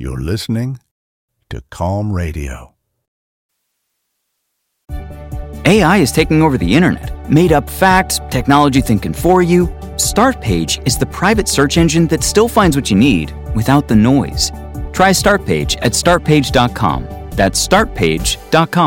You're listening to Calm Radio. AI is taking over the internet. Made up facts, technology thinking for you. Startpage is the private search engine that still finds what you need without the noise. Try Startpage at startpage.com. That's startpage.com.